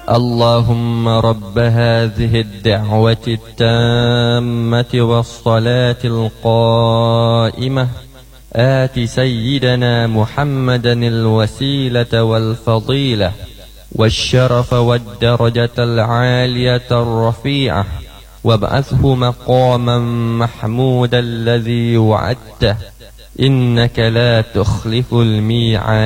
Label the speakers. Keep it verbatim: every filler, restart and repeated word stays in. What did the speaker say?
Speaker 1: اللهم رب هذه الدعوة التامة والصلاة القائمة آت سيدنا محمدا الوسيلة والفضيلة والشرف والدرجة العالية الرفيعة وابعثه مقاما محمودا الذي وعدته إنك لا تخلف الميعاد.